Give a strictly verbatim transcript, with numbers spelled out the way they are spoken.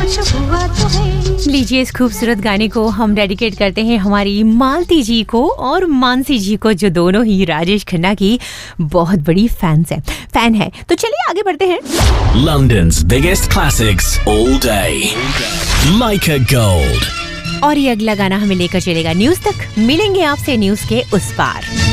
कुछ हुआ तो है। लीजिए, इस खूबसूरत गाने को हम डेडिकेट करते हैं हमारी मालती जी को और मानसी जी को, जो दोनों ही राजेश खन्ना की बहुत बड़ी फैंस है फैन है। तो चलिए आगे बढ़ते हैं। London's biggest classics all day. Leica Gold. और ये अगला गाना हमें लेकर चलेगा न्यूज तक। मिलेंगे आपसे न्यूज के उस पार।